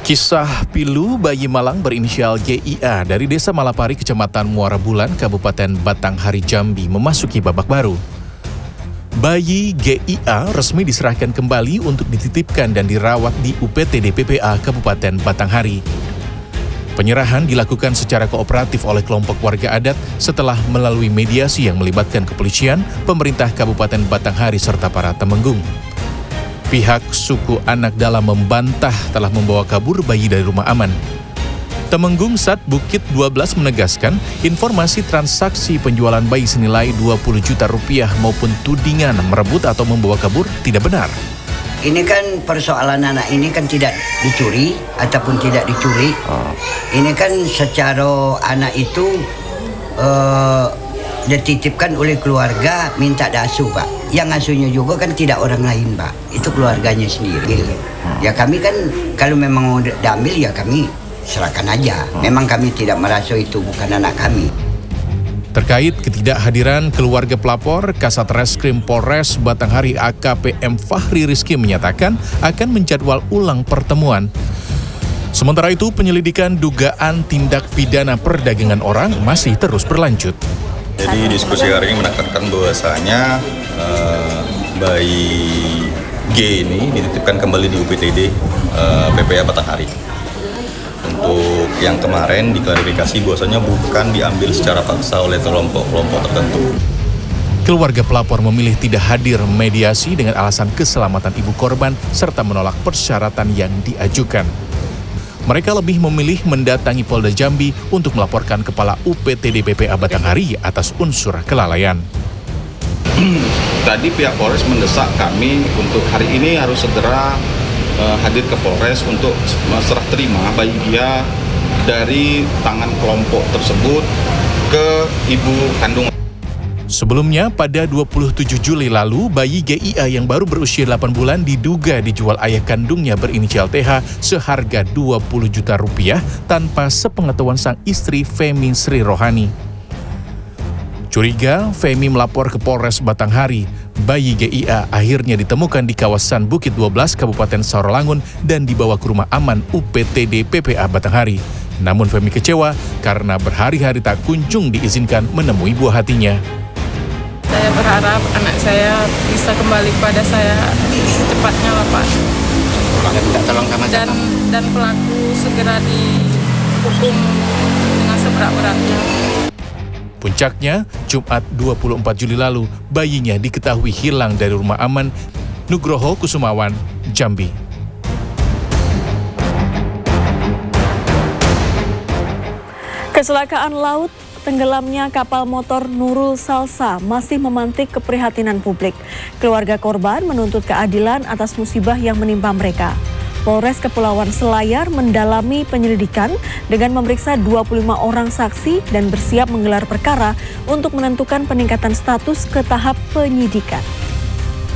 Kisah pilu bayi Malang berinisial GIA dari Desa Malapari, Kecamatan Muara Bulan, Kabupaten Batanghari, Jambi memasuki babak baru. Bayi GIA resmi diserahkan kembali untuk dititipkan dan dirawat di UPTD PPA Kabupaten Batanghari. Penyerahan dilakukan secara kooperatif oleh kelompok warga adat setelah melalui mediasi yang melibatkan kepolisian, pemerintah Kabupaten Batanghari, serta para temenggung. Pihak suku anak dalam membantah telah membawa kabur bayi dari rumah aman. Temenggung Sat Bukit 12 menegaskan informasi transaksi penjualan bayi senilai 20 juta rupiah maupun tudingan merebut atau membawa kabur tidak benar. Ini kan persoalan anak ini kan tidak dicuri ataupun tidak diculik. Ini kan secara anak itu dititipkan oleh keluarga minta asuh, Pak. Yang asuhnya juga kan tidak orang lain, Pak. Itu keluarganya sendiri. Ya kami kan kalau memang mau diambil ya kami serahkan aja. Memang kami tidak merasa itu bukan anak kami. Terkait ketidakhadiran keluarga pelapor, Kasat Reskrim Polres Batanghari AKP M. Fahri Rizky menyatakan akan menjadwal ulang pertemuan. Sementara itu, penyelidikan dugaan tindak pidana perdagangan orang masih terus berlanjut. Jadi diskusi hari ini menekankan bahwasanya bayi G ini dititipkan kembali di UPTD PPA Batanghari. Untuk yang kemarin diklarifikasi bahwasanya bukan diambil secara paksa oleh kelompok-kelompok tertentu. Keluarga pelapor memilih tidak hadir mediasi dengan alasan keselamatan ibu korban serta menolak persyaratan yang diajukan. Mereka lebih memilih mendatangi Polda Jambi untuk melaporkan Kepala UPTD PPA Batanghari atas unsur kelalaian. Tadi pihak Polres mendesak kami untuk hari ini harus segera hadir ke Polres untuk serah terima bayi dia dari tangan kelompok tersebut ke ibu kandung. Sebelumnya, pada 27 Juli lalu, bayi GIA yang baru berusia 8 bulan diduga dijual ayah kandungnya berinisial TH seharga 20 juta rupiah tanpa sepengetahuan sang istri Femi Sri Rohani. Curiga, Femi melapor ke Polres Batanghari. Bayi GIA akhirnya ditemukan di kawasan Bukit 12, Kabupaten Sarolangun dan dibawa ke rumah aman UPTD PPA Batanghari. Namun Femi kecewa karena berhari-hari tak kunjung diizinkan menemui buah hatinya. Saya berharap anak saya bisa kembali pada saya secepatnya, Bapak. Dan pelaku segera dihukum dengan seberat-beratnya. Puncaknya, Jumat 24 Juli lalu, bayinya diketahui hilang dari rumah aman Nugroho Kusumawan, Jambi. Kecelakaan laut tenggelamnya kapal motor Nurul Salsa masih memantik keprihatinan publik. Keluarga korban menuntut keadilan atas musibah yang menimpa mereka. Polres Kepulauan Selayar mendalami penyelidikan dengan memeriksa 25 orang saksi dan bersiap menggelar perkara untuk menentukan peningkatan status ke tahap penyidikan.